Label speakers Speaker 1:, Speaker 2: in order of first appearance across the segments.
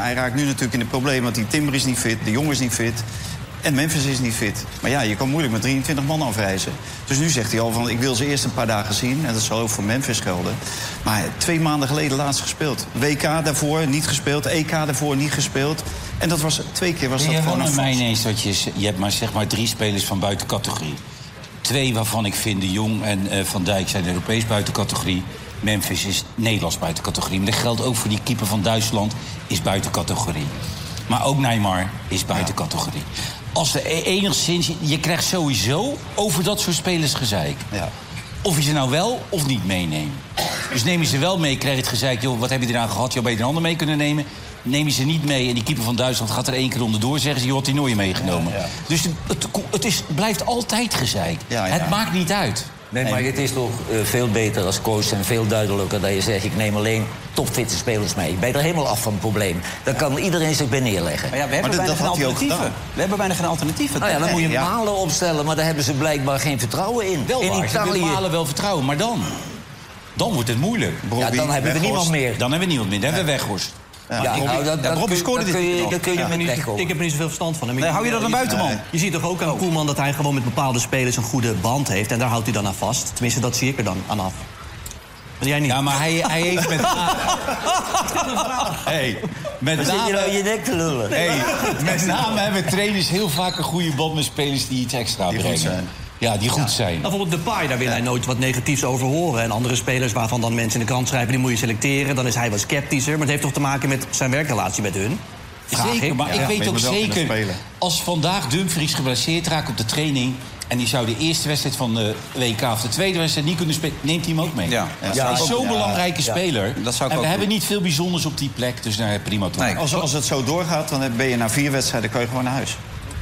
Speaker 1: hij raakt nu natuurlijk in de problemen... want die Timber is niet fit, de Jong is niet fit... en Memphis is niet fit. Maar ja, je kan moeilijk met 23 man afreizen. Dus nu zegt hij al van, ik wil ze eerst een paar dagen zien... en dat zal ook voor Memphis gelden. Maar 2 maanden geleden laatst gespeeld. WK daarvoor niet gespeeld, EK daarvoor niet gespeeld... En dat was 2 keer was dat gewoon een
Speaker 2: mij ineens dat je hebt maar zeg maar 3 spelers van buiten categorie. 2 waarvan ik vind de Jong en Van Dijk zijn Europees buiten categorie. Memphis is Nederlands buiten categorie. Maar dat geldt ook voor die keeper van Duitsland, is buiten categorie. Maar ook Neymar is buiten categorie. Als er enigszins... Je krijgt sowieso over dat soort spelers gezeik.
Speaker 1: Ja.
Speaker 2: Of je ze nou wel of niet meeneemt. Dus neem je ze wel mee, krijg je het gezeik... joh, wat heb je eraan gehad? Joh, ben je er een ander mee kunnen nemen? Neem je ze niet mee en die keeper van Duitsland gaat er 1 keer onderdoor... zeggen ze, je had die nooit meegenomen. Ja. Dus het blijft altijd gezeik. Ja. Het maakt niet uit.
Speaker 3: Nee, maar het is toch veel beter als coach en veel duidelijker... dat je zegt, ik neem alleen topfitte spelers mee. Ben je er helemaal af van het probleem. Dan kan iedereen zich bij neerleggen.
Speaker 4: Maar ja, we hebben bijna geen alternatieven. We hebben bijna geen alternatieven.
Speaker 3: Nou ja, dan moet je Malen opstellen, maar daar hebben ze blijkbaar geen vertrouwen in.
Speaker 2: Wel
Speaker 3: in
Speaker 2: Italië Malen wel vertrouwen, maar dan wordt het moeilijk.
Speaker 3: Ja, dan hebben we niemand meer.
Speaker 2: Dan hebben we niemand meer, dan hebben we Weghorst.
Speaker 4: Robbie scoorde dit niet.
Speaker 3: Ik
Speaker 4: heb er niet zoveel verstand van.
Speaker 1: Nee, hou je dat een buitenman?
Speaker 4: Je ziet toch ook aan Koeman dat hij gewoon met bepaalde spelers... een goede band heeft en daar houdt hij dan aan vast. Tenminste, dat zie ik er dan aan af. Maar jij niet.
Speaker 2: Ja, maar hij heeft met...
Speaker 3: Met name... je nou je nek te lullen?
Speaker 2: Met name hebben trainers heel vaak een goede band met spelers die iets extra brengen. Ja, die goed zijn.
Speaker 4: Bijvoorbeeld Depay, daar wil hij nooit wat negatiefs over horen. En andere spelers waarvan dan mensen in de krant schrijven... die moet je selecteren, dan is hij wat sceptischer. Maar het heeft toch te maken met zijn werkrelatie met hun?
Speaker 2: Zeker, maar ik weet ook zeker... als vandaag Dumfries geblesseerd raakt op de training... en die zou de eerste wedstrijd van de WK of de tweede wedstrijd niet kunnen spelen... neemt hij hem ook mee. Hij is zo'n belangrijke speler. En we hebben niet veel bijzonders op die plek, dus prima toch.
Speaker 1: Nee, als het zo doorgaat, dan ben je na 4 wedstrijden... kan je gewoon naar huis.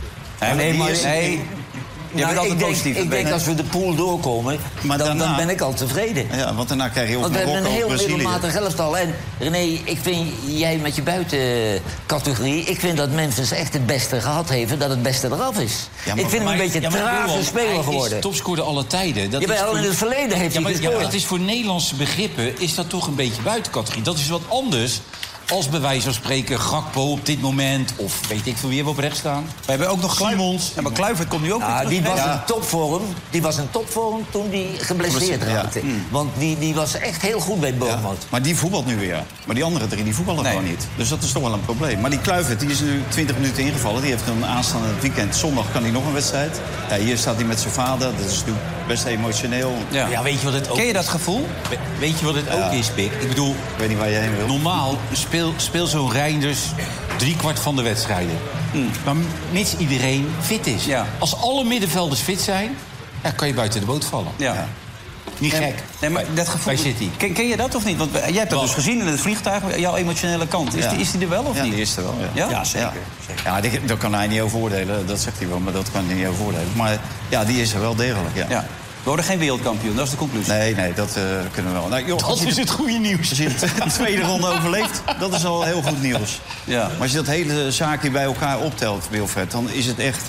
Speaker 3: Ik denk als we de pool doorkomen, dan ben ik al tevreden.
Speaker 1: Ja, want daarna krijg je ook
Speaker 3: want we hebben een heel
Speaker 1: Brazilië.
Speaker 3: middelmatig elftal. En René, ik vind jij met je buitencategorie... ik vind dat Memphis echt het beste gehad heeft en dat het beste eraf is. Ja, ik vind hem een beetje een trage speler geworden.
Speaker 2: Hij is topscorer alle tijden. Dat
Speaker 3: is al in het verleden heeft hij gescoord.
Speaker 2: Dat is voor Nederlandse begrippen is dat toch een beetje buitencategorie. Dat is wat anders... als bij wijze van spreken Gakpo op dit moment... of weet ik veel wie we op rechts staan.
Speaker 4: We hebben ook nog
Speaker 2: Simons.
Speaker 4: Ja, maar Kluivert komt nu ook weer terug.
Speaker 3: Die was in topvorm toen hij geblesseerd raakte. Want die was echt heel goed bij Bournemouth.
Speaker 1: Ja, maar die voetbalt nu weer. Maar die andere 3 die voetballen gewoon niet. Dus dat is toch wel een probleem. Maar die Kluivert die is nu 20 minuten ingevallen. Die heeft een aanstaande weekend. Zondag kan hij nog een wedstrijd. Ja, hier staat hij met zijn vader. Dat is natuurlijk best emotioneel.
Speaker 2: Ja, weet je wat het ook
Speaker 4: Ken je dat gevoel?
Speaker 2: Weet je wat het ook is, Pik? Ik bedoel...
Speaker 1: Ik weet niet waar je heen wil.
Speaker 2: Normaal speel zo'n Reinders 3/4 van de wedstrijden. Maar mits iedereen fit is. Ja. Als alle middenvelders fit zijn, kan je buiten de boot vallen.
Speaker 4: Ja.
Speaker 2: Niet gek.
Speaker 4: Nee, maar dat gevoel... Ken je dat of niet? Want jij hebt dat dus gezien in het vliegtuig, jouw emotionele kant. Is die er wel of niet?
Speaker 1: Ja, die is er wel.
Speaker 4: Ja, zeker.
Speaker 1: Ja, daar kan hij niet over oordelen. Dat zegt hij wel, maar dat kan hij niet over oordelen. Maar ja, die is er wel degelijk, ja.
Speaker 4: We worden geen wereldkampioen, dat is de conclusie.
Speaker 1: Nee, dat kunnen we wel. Nou, joh,
Speaker 2: dat is het goede nieuws.
Speaker 1: Als je de tweede ronde overleeft, dat is al heel goed nieuws. Ja. Maar als je dat hele zaakje bij elkaar optelt, Wilfred... dan is het echt,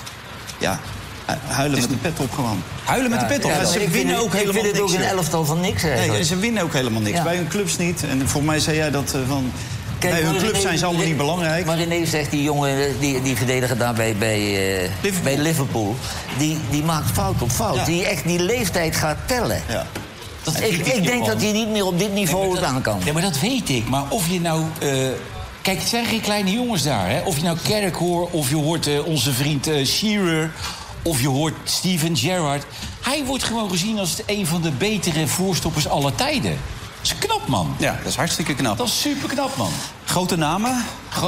Speaker 1: huilen met de pet op gewoon.
Speaker 4: Huilen met de pet op?
Speaker 1: Ja, ze winnen ook helemaal niks.
Speaker 3: Ik vind het ook een elftal van niks eigenlijk.
Speaker 1: Nee, ze winnen ook helemaal niks. Bij hun clubs niet. En voor mij zei jij dat van... Kijk, bij hun club zijn ze allemaal niet belangrijk.
Speaker 3: Maar René zegt, die jongen, die verdediger daar bij Liverpool... die maakt fout op fout. Ja. Die leeftijd gaat tellen. Ja. Ik denk dat hij niet meer op dit niveau aan kan.
Speaker 2: Ja, maar dat weet ik. Maar of je nou... Kijk, het zijn geen kleine jongens daar. Hè? Of je nou Carrick hoort, of je hoort onze vriend Shearer... of je hoort Steven Gerrard. Hij wordt gewoon gezien als een van de betere voorstoppers aller tijden. Dat is knap, man.
Speaker 4: Ja, dat is hartstikke knap.
Speaker 2: Dat is super knap, man.
Speaker 4: Grote namen.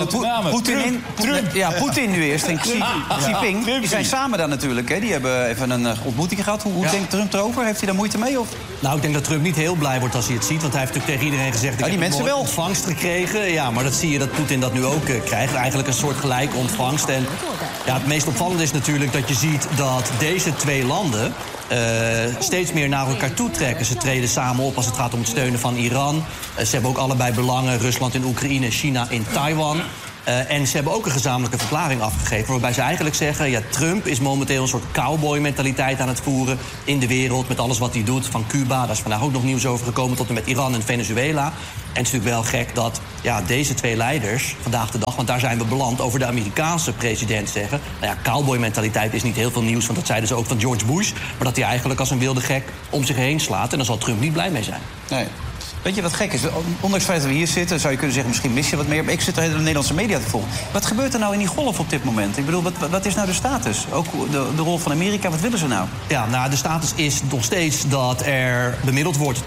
Speaker 4: Poetin nu eerst en Xi Jinping. Die zijn samen daar natuurlijk. Hè. Die hebben even een ontmoeting gehad. Hoe denkt Trump erover? Heeft hij daar moeite mee? Of?
Speaker 5: Nou, ik denk dat Trump niet heel blij wordt als hij het ziet. Want hij heeft natuurlijk tegen iedereen gezegd...
Speaker 4: die mensen wel
Speaker 5: ontvangst gekregen. Ja, maar dat zie je dat Poetin dat nu ook krijgt. Eigenlijk een soort gelijke ontvangst. En het meest opvallende is natuurlijk dat je ziet dat deze 2 landen... steeds meer naar elkaar toe trekken. Ze treden samen op als het gaat om het steunen van Iran. Ze hebben ook allebei belangen. Rusland in Oekraïne, China in Taiwan. En ze hebben ook een gezamenlijke verklaring afgegeven... waarbij ze eigenlijk zeggen... ja, Trump is momenteel een soort cowboy-mentaliteit aan het voeren... in de wereld, met alles wat hij doet. Van Cuba, daar is vandaag ook nog nieuws over gekomen... tot en met Iran en Venezuela. En het is natuurlijk wel gek dat deze twee leiders... vandaag de dag, want daar zijn we beland... over de Amerikaanse president zeggen... nou ja, cowboy-mentaliteit is niet heel veel nieuws... want dat zeiden ze ook van George Bush... maar dat hij eigenlijk als een wilde gek om zich heen slaat... en daar zal Trump niet blij mee zijn.
Speaker 6: Nee. Weet je wat gek is? Ondanks het feit dat we hier zitten, zou je kunnen zeggen... misschien mis je wat meer, maar ik zit de Nederlandse media te volgen. Wat gebeurt er nou in die golf op dit moment? Ik bedoel, wat is nou de status? Ook de rol van Amerika, wat willen ze nou?
Speaker 5: Ja, nou, de status is nog steeds dat er bemiddeld wordt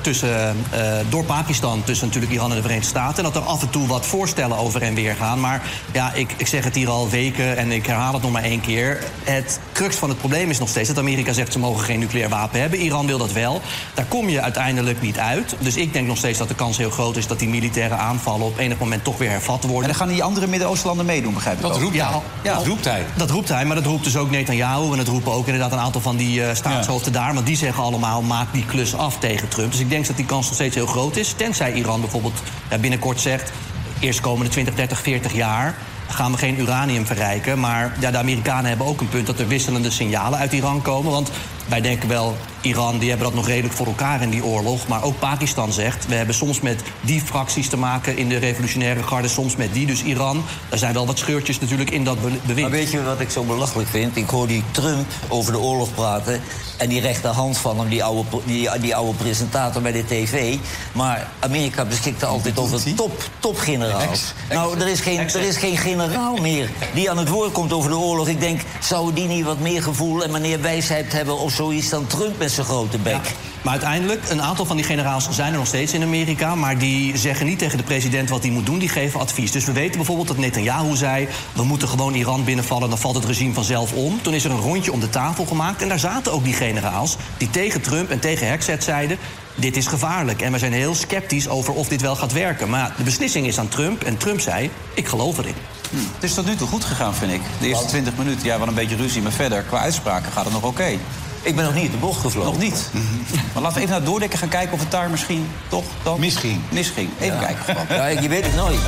Speaker 5: door Pakistan... tussen natuurlijk Iran en de Verenigde Staten... en dat er af en toe wat voorstellen over en weer gaan. Maar ja, ik zeg het hier al weken en ik herhaal het nog maar 1 keer. Het crux van het probleem is nog steeds dat Amerika zegt... ze mogen geen nucleair wapen hebben. Iran wil dat wel. Daar kom je uiteindelijk niet uit. Dus ik denk nog steeds dat de kans heel groot is... dat die militaire aanvallen op enig moment toch weer hervat worden.
Speaker 6: En dan gaan die andere Midden-Oostenlanden meedoen, begrijp ik.
Speaker 2: Dat roept hij. Ja, dat roept hij.
Speaker 5: Dat roept hij, maar dat roept dus ook Netanyahu... en dat roepen ook inderdaad een aantal van die staatshoofden daar... want die zeggen allemaal, maak die klus af tegen Trump. Dus ik denk dat die kans nog steeds heel groot is. Tenzij Iran bijvoorbeeld binnenkort zegt... eerstkomende 20, 30, 40 jaar... gaan we geen uranium verrijken. Maar de Amerikanen hebben ook een punt... dat er wisselende signalen uit Iran komen. Want wij denken wel, Iran, die hebben dat nog redelijk voor elkaar in die oorlog. Maar ook Pakistan zegt, we hebben soms met die fracties te maken... in de revolutionaire garde, soms met die. Dus Iran, daar zijn wel wat scheurtjes natuurlijk in dat bewind.
Speaker 3: Maar weet je wat ik zo belachelijk vind? Ik hoor die Trump over de oorlog praten... en die rechterhand van hem, die oude presentator bij de tv. Maar Amerika beschikte altijd over topgeneraals. Nou, er is geen generaal meer die aan het woord komt over de oorlog. Ik denk, zou die niet wat meer gevoel en meneer wijsheid hebben... of zoiets dan Trump met zijn grote bek? Ja.
Speaker 5: Maar uiteindelijk, een aantal van die generaals zijn er nog steeds in Amerika... maar die zeggen niet tegen de president wat hij moet doen, die geven advies. Dus we weten bijvoorbeeld dat Netanyahu zei... we moeten gewoon Iran binnenvallen, dan valt het regime vanzelf om. Toen is er een rondje om de tafel gemaakt... en daar zaten ook die generaals die tegen Trump en tegen Hegseth zeiden... dit is gevaarlijk en we zijn heel sceptisch over of dit wel gaat werken. Maar de beslissing is aan Trump en Trump zei, ik geloof erin.
Speaker 6: Het is tot nu toe goed gegaan, vind ik. De eerste 20 minuten, ja, wel een beetje ruzie, maar verder, qua uitspraken gaat het nog oké.
Speaker 3: Ik ben nog niet in de bocht gevlogen.
Speaker 6: Nog niet. Maar laten we even naar het doordekken gaan kijken of het daar misschien toch dan...
Speaker 2: Misschien.
Speaker 6: Even kijken gewoon.
Speaker 3: Ja, je weet het nooit.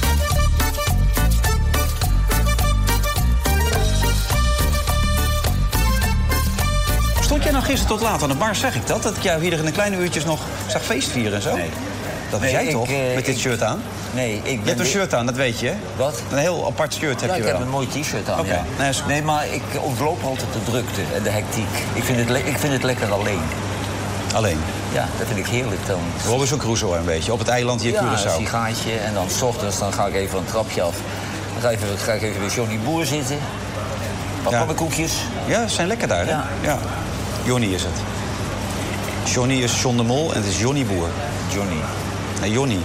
Speaker 6: Stond jij nou gisteren tot laat aan de bar, zeg ik dat? Dat ik jou hier in de kleine uurtjes nog zag feestvieren en zo? Nee. Dat was jij toch, met dit shirt aan?
Speaker 3: Nee,
Speaker 6: je hebt een shirt aan, dat weet je, hè?
Speaker 3: Wat?
Speaker 6: Een heel apart shirt heb je wel.
Speaker 3: Ik heb een mooi t-shirt aan,
Speaker 6: okay.
Speaker 3: Ja. Nee, maar ik ontloop altijd de drukte en de hectiek. Ik vind het lekker alleen.
Speaker 6: Alleen?
Speaker 3: Ja, dat vind ik heerlijk dan.
Speaker 6: Robinson Crusoe een beetje, op het eiland hier Curaçao.
Speaker 3: Ja, een sigaartje en dan 's ochtends dan ga ik even een trapje af. Dan ga ik even bij Johnny Boer zitten. Wat pannenkoekjes.
Speaker 6: Ja, ze zijn lekker daar, hè? Ja. Johnny is het. Johnny is John de Mol en het is Johnny Boer.
Speaker 3: Johnny.
Speaker 6: Nee, Johnny.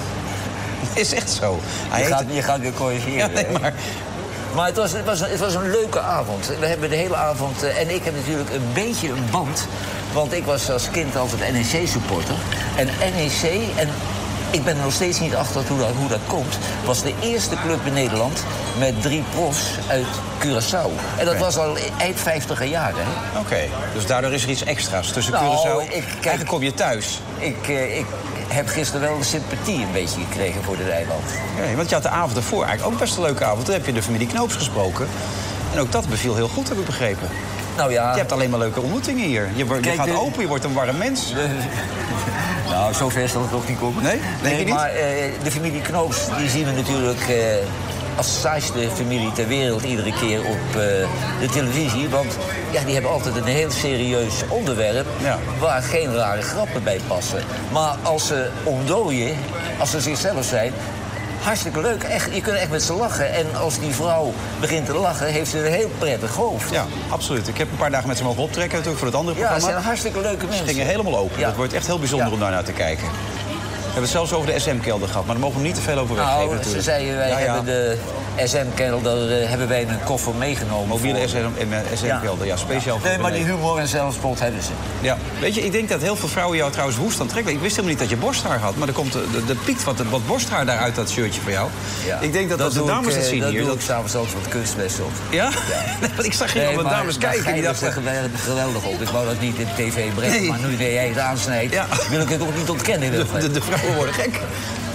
Speaker 6: Is echt zo.
Speaker 3: Je gaat weer corrigeren.
Speaker 6: Ja, nee,
Speaker 3: maar het was een leuke avond. We hebben de hele avond... en ik heb natuurlijk een beetje een band. Want ik was als kind altijd NEC-supporter. En NEC... en ik ben er nog steeds niet achter hoe dat komt... was de eerste club in Nederland met 3 profs uit Curaçao. En dat was al eind 50er jaren.
Speaker 6: Oké, dus daardoor is er iets extra's tussen Curaçao... Eigenlijk kom je thuis.
Speaker 3: Ik heb gisteren wel de sympathie een beetje gekregen voor dit eiland.
Speaker 6: Ja, want je had de avond ervoor eigenlijk ook best een leuke avond. Toen heb je de familie Knoops gesproken. En ook dat beviel heel goed, heb ik begrepen.
Speaker 3: Nou ja...
Speaker 6: Je hebt alleen maar leuke ontmoetingen hier. Je gaat open, je wordt een warm mens.
Speaker 3: Nou, zover zal het nog niet komen.
Speaker 6: Nee? Denk je niet?
Speaker 3: Maar de familie Knoops, die zien we natuurlijk... als saaiste familie ter wereld iedere keer op de televisie. Want ja, die hebben altijd een heel serieus onderwerp... waar geen rare grappen bij passen. Maar als ze ontdooien, als ze zichzelf zijn... hartstikke leuk. Echt, je kunt echt met ze lachen. En als die vrouw begint te lachen, heeft ze een heel prettig hoofd.
Speaker 6: Ja, absoluut. Ik heb een paar dagen met ze mogen optrekken natuurlijk voor het andere programma.
Speaker 3: Ja, ze zijn hartstikke leuke mensen.
Speaker 6: Ze gingen helemaal open. Ja. Dat wordt echt heel bijzonder om daar naar te kijken. We hebben het zelfs over de SM-kelder gehad, maar daar mogen we niet te veel over weggeven natuurlijk.
Speaker 3: Ze zeiden, wij hebben de SM-kelder, hebben wij in een koffer meegenomen.
Speaker 6: Mobiele SM-kelder, ja, speciaal voor.
Speaker 3: Nee, maar die humor en zelfspot hebben ze.
Speaker 6: Ja, weet je, ik denk dat heel veel vrouwen jou trouwens woest aan trekken. Ik wist helemaal niet dat je borsthaar had, maar er komt de piekt wat borsthaar daar uit dat shirtje van jou. Ja. Ik denk dat de dames het zien hier.
Speaker 3: Dat doe ik s'avonds ook wat kunstles op.
Speaker 6: Ja? Want ik zag hier wat dames kijken. Die dachten
Speaker 3: geweldig op. Ik wou dat niet in tv brengen, maar nu jij het aansnijdt, wil ik het ook niet ontkennen.
Speaker 6: De vrouwen worden gek.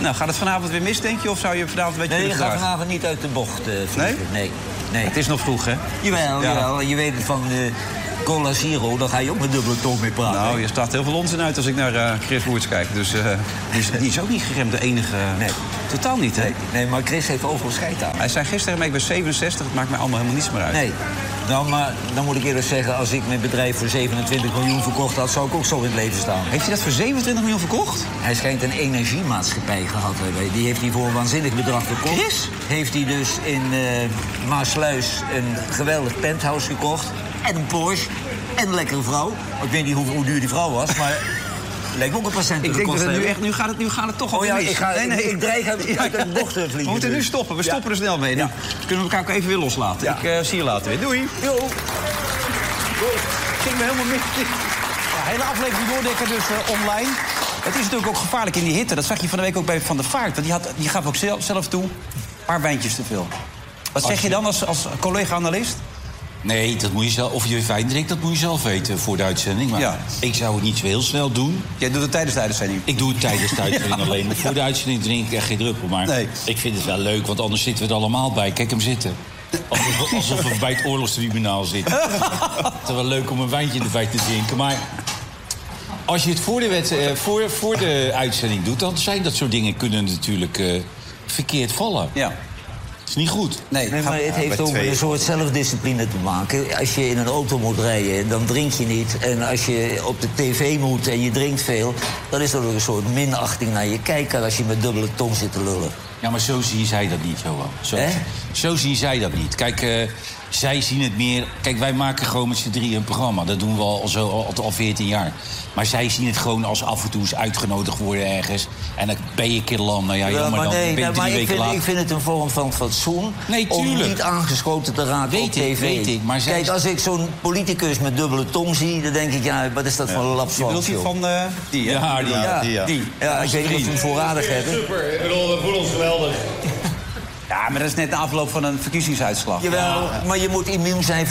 Speaker 6: Nou, gaat het vanavond weer mis, denk je? Of zou je vanavond een beetje
Speaker 3: Nee, je
Speaker 6: kunnen
Speaker 3: gaat
Speaker 6: verdragen?
Speaker 3: vanavond niet uit de bocht vliegen. Nee.
Speaker 6: Het is nog vroeg, hè?
Speaker 3: Jawel. Je weet het van Cola Zero, daar ga je ook met dubbele tong mee praten.
Speaker 6: Nou, je staat heel veel onzin uit als ik naar Chris Woerts kijk. Dus die is ook niet geremd, de enige.
Speaker 3: Nee.
Speaker 6: Totaal niet, hè?
Speaker 3: Nee, maar Chris heeft overal scheid aan.
Speaker 6: Hij zei gisteren, maar ik ben 67, het maakt mij allemaal helemaal niets meer uit.
Speaker 3: Nee. Nou, maar dan moet ik eerlijk zeggen, als ik mijn bedrijf voor 27 miljoen verkocht had, zou ik ook zo in het leven staan.
Speaker 6: Heeft hij dat voor 27 miljoen verkocht?
Speaker 3: Hij schijnt een energiemaatschappij gehad te hebben. Die heeft hij voor een waanzinnig bedrag verkocht.
Speaker 6: Chris?
Speaker 3: Heeft hij dus in Maasluis een geweldig penthouse gekocht. En een Porsche. En een lekkere vrouw. Ik weet niet hoe duur die vrouw was, maar... lijkt ook een patiënt.
Speaker 6: Ik denk dat het nu gaat het toch al mis.
Speaker 3: Ik dreig uit de bocht te vliegen.
Speaker 6: We moeten nu stoppen. We stoppen er snel mee. Ja. Dus kunnen we elkaar ook even weer loslaten.
Speaker 3: Ja.
Speaker 6: Ik zie je later weer. Doei.
Speaker 3: Jo.
Speaker 6: Ging me helemaal mis. De hele aflevering doordekken dus online. Het is natuurlijk ook gevaarlijk in die hitte. Dat zag je van de week ook bij Van der Vaart. Want die gaf ook zelf toe. Een paar wijntjes te veel. Wat zeg je dan als collega-analist?
Speaker 2: Nee, dat moet je zelf, of je wijn drinkt, dat moet je zelf weten voor de uitzending. Maar ik zou het niet zo heel snel doen.
Speaker 6: Jij doet het tijdens de uitzending?
Speaker 2: Ik doe het tijdens de uitzending alleen. Maar voor de uitzending drink ik echt geen druppel. Maar ik vind het wel leuk, want anders zitten we er allemaal bij. Kijk hem zitten. Alsof we bij het oorlogstribunaal zitten. Het is wel leuk om een wijntje erbij te drinken. Maar als je het voor de uitzending doet, dan zijn dat soort dingen kunnen natuurlijk verkeerd vallen.
Speaker 6: Ja.
Speaker 2: Dat is niet goed.
Speaker 3: Nee, maar het heeft ook met een soort zelfdiscipline te maken. Als je in een auto moet rijden, dan drink je niet. En als je op de tv moet en je drinkt veel... dan is er ook een soort minachting naar je kijker als je met dubbele tong zit te lullen.
Speaker 2: Ja, maar zo zien zij dat niet, Johan. Zo zien zij dat niet. Kijk, zij zien het meer... Kijk, wij maken gewoon met z'n drieën een programma. Dat doen we al 14 jaar. Maar zij zien het gewoon als af en toe eens uitgenodigd worden ergens. En dan ben je een keer lang. Nou ja, jammer dan. Ben je 3 weken later.
Speaker 3: Ik vind het een vorm van fatsoen om niet aangeschoten te raken op tv.
Speaker 2: Weet ik, maar
Speaker 3: kijk, als ik zo'n politicus met dubbele tong zie, dan denk ik, ja, wat is dat voor een lapswans?
Speaker 6: Je bedoelt die van die, hè?
Speaker 3: Die. Ja, ik weet niet of we hem voorradig hebben.
Speaker 7: Super, ik bedoel, we voelen ons geweldig.
Speaker 6: Ja, maar dat is net de afloop van een verkiezingsuitslag.
Speaker 3: Jawel, maar je moet immuun zijn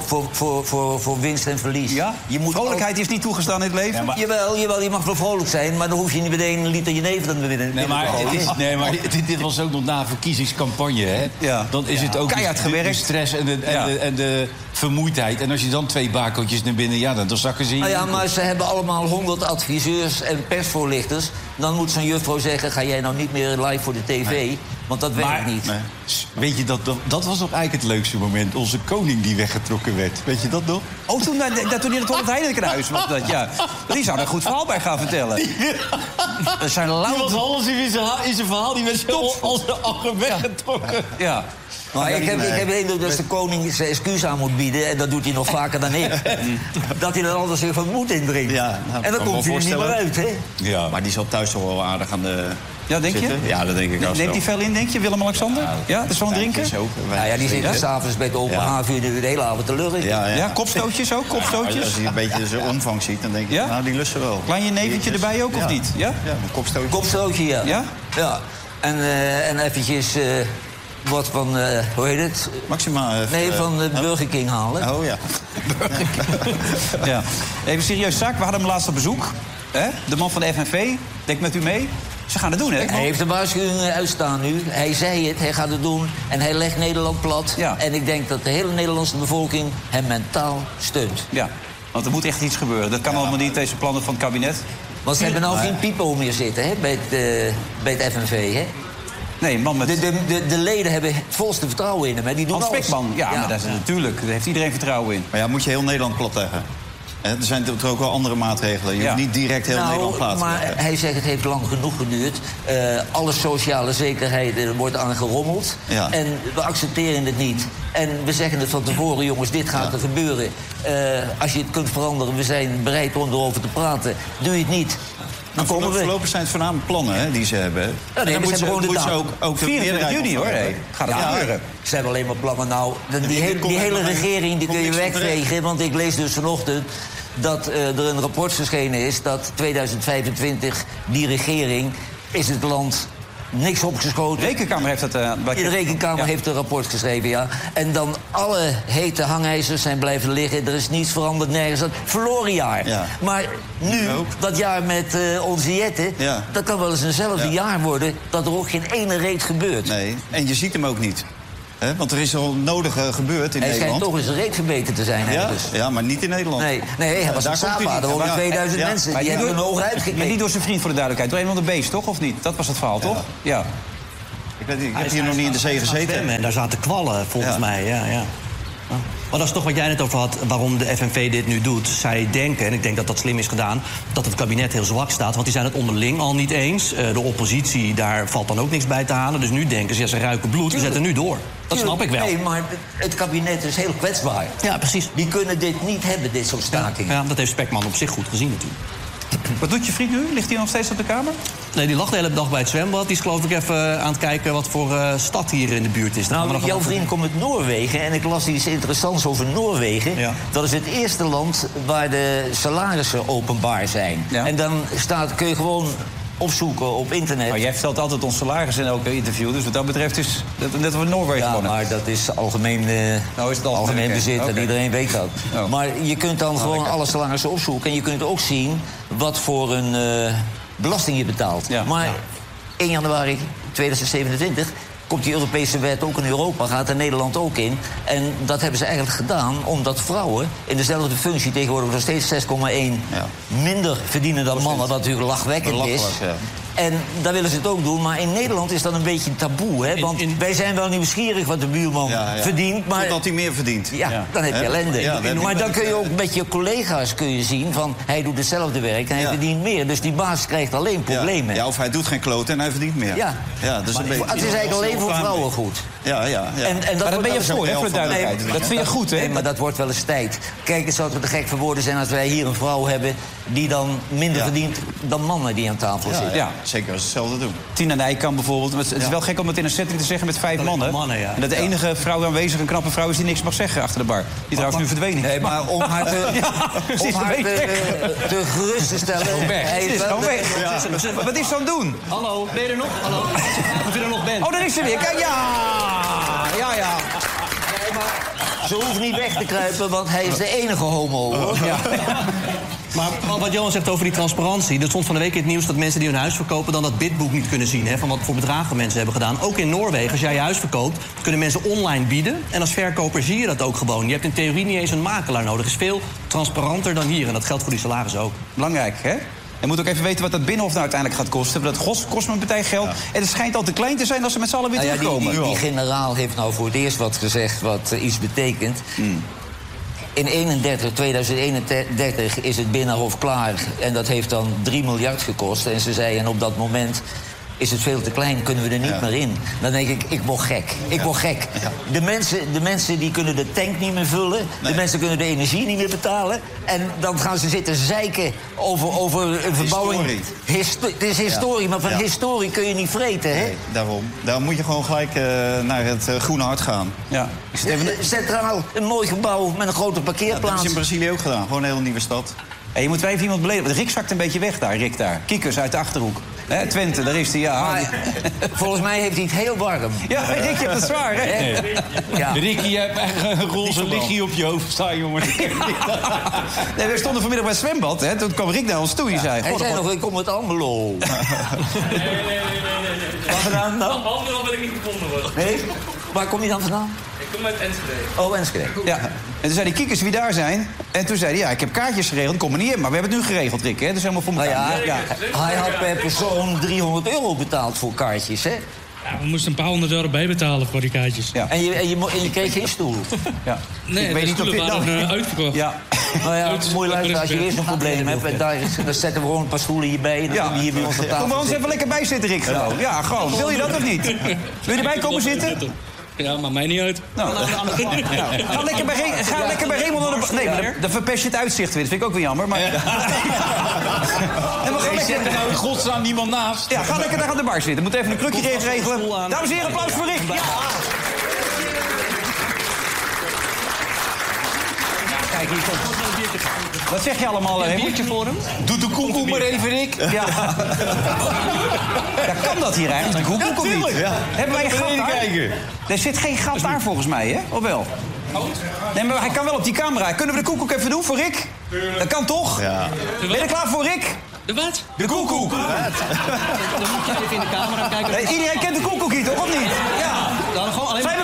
Speaker 3: voor winst en verlies. Ja?
Speaker 6: Vrolijkheid is niet toegestaan in het leven?
Speaker 3: Ja, maar... Jawel, je mag wel vrolijk zijn, maar dan hoef je niet meteen een liter jenever te winnen.
Speaker 2: Maar dit was ook nog na een verkiezingscampagne, hè? Ja. Dan is het ook
Speaker 6: keihard gewerkt.
Speaker 2: De stress en de vermoeidheid. En als je dan 2 bakootjes naar binnen, ja, dan zakken ze in.
Speaker 3: Ja, maar ze hebben allemaal 100 adviseurs en persvoorlichters. Dan moet zo'n juffrouw zeggen, ga jij nou niet meer live voor de tv? Nee. Want dat werkt niet.
Speaker 2: Nee. Weet je, dat was toch eigenlijk het leukste moment. Onze koning die weggetrokken werd. Weet je dat nog?
Speaker 6: Oh, toen hij in het Holland Heinekenkruis was dat, ja. Die zou er een goed verhaal bij gaan vertellen. Dat zijn
Speaker 2: Toen was alles in zijn verhaal. Die werd zo als weggetrokken.
Speaker 6: Ja.
Speaker 3: Maar ik heb de indruk dat de koning zijn excuus aan moet bieden... en dat doet hij nog vaker dan ik. Dat hij er anders weer van moed in drinkt. Ja, nou, en dan komt hij er niet meer uit, hè?
Speaker 1: Ja. Maar die zal thuis toch wel aardig aan de...
Speaker 6: Ja, denk je?
Speaker 1: Ja, dat denk ik ook.
Speaker 6: Neemt hij veel in, denk je, Willem-Alexander? Ja, dat is wel een drinken?
Speaker 3: Nou ja, die zit s'avonds bij het open haven de hele avond te lullen.
Speaker 6: Ja, kopstootjes ook, kopstootjes?
Speaker 1: Als je een beetje zijn omvang ziet, dan denk je, nou, die lusten wel.
Speaker 6: Klein je neventje erbij ook, of niet? Ja,
Speaker 1: een kopstootje.
Speaker 3: Kopstootje, ja. Ja. En eventjes... wat van, hoe heet het?
Speaker 1: Maxima.
Speaker 3: Nee, van Burger King halen.
Speaker 1: Oh ja.
Speaker 6: Ja. Even serieus zaak, we hadden hem laatst op bezoek. De man van de FNV, denk met u mee. Ze gaan het doen, hè?
Speaker 3: Hij heeft de waarschuwing uitstaan nu. Hij zei het, hij gaat het doen. En hij legt Nederland plat. Ja. En ik denk dat de hele Nederlandse bevolking hem mentaal steunt.
Speaker 6: Ja, want er moet echt iets gebeuren. Dat kan allemaal niet, deze plannen van het kabinet.
Speaker 3: Want ze hebben nou geen Pipo meer zitten, hè? Bij het FNV, hè?
Speaker 6: Nee, man met...
Speaker 3: De leden hebben het volste vertrouwen in hem. Hè? Die doen
Speaker 6: Hans Spekman, ja, maar dat is natuurlijk. Daar heeft iedereen vertrouwen in.
Speaker 1: Maar ja, moet je heel Nederland plat leggen? Er zijn er ook wel andere maatregelen. Je hoeft niet direct heel Nederland plat te leggen.
Speaker 3: Maar hij zegt het heeft lang genoeg geduurd. Alle sociale zekerheden wordt aan gerommeld. Ja. En we accepteren het niet. En we zeggen het van tevoren, jongens, dit gaat er gebeuren. Als je het kunt veranderen, we zijn bereid om erover te praten. Doe je het niet...
Speaker 1: Nou, voorlopig zijn het voornamelijk plannen hè, die ze hebben.
Speaker 3: Ja, nee,
Speaker 1: dan moet ze ook
Speaker 6: 24 juni, hoor. Gaat het gebeuren.
Speaker 3: Ze hebben alleen maar plannen. Nou, die hele regering die kun je wegvegen. Want ik lees dus vanochtend dat er een rapport verschenen is... dat 2025, die regering, is het land niks opgeschoten.
Speaker 6: De Rekenkamer heeft dat...
Speaker 3: De Rekenkamer heeft een rapport geschreven, ja. En dan alle hete hangijzers zijn blijven liggen. Er is niets veranderd, nergens. Dat verloren jaar. Ja. Maar nu, dat jaar met onze Jette... dat kan wel eens eenzelfde jaar worden... dat er ook geen ene reet gebeurt.
Speaker 1: Nee, en je ziet hem ook niet. Want er is al nodig gebeurd in Nederland.
Speaker 3: Hij schijnt toch eens een reet verbeterd te zijn.
Speaker 1: Ja,
Speaker 3: dus.
Speaker 1: Ja, maar niet in Nederland.
Speaker 3: Nee, hij was een Saba. Er wonen 2000 mensen. Die hebben hun ogen uitgekeken.
Speaker 6: Maar niet door zijn vriend, voor de duidelijkheid. Door een van de beest, toch? Of niet? Dat was het verhaal, toch? Ja.
Speaker 1: Ik weet niet, ik heb hier nog niet in de zee gezeten.
Speaker 5: En daar zaten kwallen, volgens mij. Ja. Maar dat is toch wat jij net over had, waarom de FNV dit nu doet. Zij denken, en ik denk dat dat slim is gedaan... dat het kabinet heel zwak staat, want die zijn het onderling al niet eens. De oppositie, daar valt dan ook niks bij te halen. Dus nu denken ze, ze ruiken bloed, we zetten nu door. Dat snap ik wel.
Speaker 3: Nee, maar het kabinet is heel kwetsbaar.
Speaker 5: Ja, precies.
Speaker 3: Die kunnen dit niet hebben, dit soort stakingen.
Speaker 5: Ja, dat heeft Spekman op zich goed gezien natuurlijk.
Speaker 6: Wat doet je vriend nu? Ligt hij nog steeds op de kamer?
Speaker 5: Nee, die lag de hele dag bij het zwembad. Die is geloof ik even aan het kijken wat voor stad hier in de buurt is.
Speaker 3: Nou, jouw vriend komt uit Noorwegen. En ik las iets interessants over Noorwegen. Ja. Dat is het eerste land waar de salarissen openbaar zijn. Ja. En dan kun je gewoon opzoeken op internet.
Speaker 6: Maar jij vertelt altijd ons salaris in elke interview. Dus wat dat betreft is dat net wat Noorwegen gewonnen.
Speaker 3: Ja, maar dat is algemeen, algemeen bezit. En iedereen weet dat. Oh. Maar je kunt dan gewoon alle salarissen opzoeken. En je kunt ook zien wat voor een belasting je betaalt. Ja. Maar 1 januari 2027... komt die Europese wet ook in Europa, gaat er Nederland ook in. En dat hebben ze eigenlijk gedaan omdat vrouwen in dezelfde functie tegenwoordig nog steeds 6,1 minder verdienen dan mannen, wat natuurlijk lachwekkend is. Ja. En daar willen ze het ook doen, maar in Nederland is dat een beetje een taboe. Hè? Want wij zijn wel nieuwsgierig wat de buurman verdient. Maar
Speaker 1: totdat hij meer verdient.
Speaker 3: Ja, dan heb je ellende. Ja, maar dan kun je ook met je collega's zien van... hij doet hetzelfde werk en hij verdient meer. Dus die baas krijgt alleen problemen.
Speaker 1: Ja, of hij doet geen kloten en hij verdient meer.
Speaker 3: Ja, dat is een beetje, het is eigenlijk alleen voor vrouwen goed.
Speaker 1: Ja.
Speaker 3: En dat
Speaker 6: maar dat ben je voor de duidelijkheid. Nee, dat vind je goed, hè?
Speaker 3: Nee, maar dat wordt wel eens tijd. Kijk, het zou te gek voor woorden zijn als wij hier een vrouw hebben... die dan minder verdient dan mannen die aan tafel zitten.
Speaker 1: Ja, zeker als hetzelfde doen.
Speaker 6: Tina Nijkamp bijvoorbeeld. Het is wel gek om het in een setting te zeggen met 5 mannen. En dat de enige vrouw aanwezig, een knappe vrouw, is die niks mag zeggen achter de bar. Die trouwens nu verdwenen.
Speaker 3: Nee, maar om haar te gerust te stellen...
Speaker 6: Hij is gewoon weg. Ja. Wat is ze aan het doen?
Speaker 5: Hallo, ben je er nog? Hallo? Of je er nog bent?
Speaker 6: Oh, daar is ze weer. Kijk, ja.
Speaker 3: Ze hoeft niet weg te kruipen, want hij is de enige homo, hoor. Ja.
Speaker 5: Maar wat Johan zegt over die transparantie... er stond van de week in het nieuws dat mensen die hun huis verkopen... dan dat bidboek niet kunnen zien, hè, van wat voor bedragen mensen hebben gedaan. Ook in Noorwegen, als jij je huis verkoopt... kunnen mensen online bieden. En als verkoper zie je dat ook gewoon. Je hebt in theorie niet eens een makelaar nodig. Het is veel transparanter dan hier. En dat geldt voor die salarissen ook.
Speaker 6: Belangrijk, hè? Je moet ook even weten wat dat Binnenhof nou uiteindelijk gaat kosten. Dat kost me een partij geld. Ja. En het schijnt al te klein te zijn als ze met z'n allen weer terugkomen.
Speaker 3: Die generaal heeft nou voor het eerst wat gezegd wat iets betekent. In 2031 is het Binnenhof klaar. En dat heeft dan 3 miljard gekost. En ze zeiden op dat moment... is het veel te klein, kunnen we er niet meer in. Dan denk ik word gek. Word gek. Ja. De mensen die kunnen de tank niet meer vullen. Nee. De mensen kunnen de energie niet meer betalen. En dan gaan ze zitten zeiken over een verbouwing. Het is historie, maar van historie kun je niet vreten, hè? Nee,
Speaker 1: daarom moet je gewoon gelijk naar het Groene Hart gaan.
Speaker 6: Ja.
Speaker 3: Centraal, een mooi gebouw met een grote parkeerplaats.
Speaker 1: Dat is in Brazilië ook gedaan, gewoon een hele nieuwe stad.
Speaker 6: Hey, je moet wel even iemand beledigen. Rick zakt een beetje weg daar, Rick daar. Kiekers uit de Achterhoek. Twente, daar is hij, ja. Maar,
Speaker 3: volgens mij heeft hij het heel warm.
Speaker 6: Ja, Rick, je hebt het zwaar, hè?
Speaker 2: Nee. Ja. Rick, je hebt echt een roze lichtje op je hoofd staan, jongen.
Speaker 6: Nee, we stonden vanmiddag bij het zwembad, hè. Toen kwam Rick naar ons toe.
Speaker 3: Hij zei nog, ik kom uit Almelo.
Speaker 7: Nee.
Speaker 3: Waar vandaan dan?
Speaker 7: Almelo wil ik niet gevonden worden.
Speaker 3: Nee? Waar kom je dan vandaan?
Speaker 7: Ik kom uit Enschede.
Speaker 3: Oh, Enschede.
Speaker 6: Ja. En toen zei die kiekers wie daar zijn. En toen zei hij, ik heb kaartjes geregeld, kom er niet in. Maar we hebben het nu geregeld, Rick, hè? Dat is helemaal voor elkaar.
Speaker 3: Hij had per persoon €300 betaald voor kaartjes, hè?
Speaker 8: Ja, we moesten een paar €100 bijbetalen voor die kaartjes.
Speaker 3: Ja. En je kreeg geen stoel?
Speaker 6: Ja.
Speaker 8: Nee, ik weet niet of dit waren uitverkocht.
Speaker 6: Ja.
Speaker 3: Nou ja, het is mooi luisteren als je eerst een probleem hebt. En daar zetten we gewoon een paar stoelen hierbij. En dan kom je hier bij ons aan tafel.
Speaker 6: Kom maar ons even lekker bij zitten, Rick. Ja, gewoon. Wil je dat of niet? Wil je erbij komen zitten?
Speaker 8: Ja, maakt mij niet uit.
Speaker 6: Nou, ga lekker bij Raymond naar de... Nee, dan verpest je het uitzicht weer. Dat vind ik ook weer jammer. Maar... En
Speaker 2: we gaan lekker... er nou in godsnaam niemand naast.
Speaker 6: Ja, ga lekker daar aan de bar zitten. We moeten even een krukje regelen. Dames en heren, applaus voor Rick. Ja. Kijk, hier komt. Wat zeg je allemaal?
Speaker 4: Een biertje voor hem?
Speaker 2: Doe de koekoek maar even, Rick.
Speaker 6: Ja. Ja, kan dat hier eigenlijk? De koekoek of niet?
Speaker 2: Ja.
Speaker 6: Hebben wij een gat daar?
Speaker 2: Kijken.
Speaker 6: Er zit geen gat daar volgens mij, hè? Of wel? Nee, maar hij kan wel op die camera. Kunnen we de koekoek even doen voor Rick? Dat kan toch?
Speaker 1: Ja.
Speaker 6: Ben je er klaar voor, Rick?
Speaker 8: De wat?
Speaker 6: De koekoek.
Speaker 4: Dan moet je even in de camera kijken.
Speaker 6: Nee, iedereen kent de koekoek hier, toch? Of niet? Ja.
Speaker 4: Dan gewoon alleen
Speaker 6: Zijn we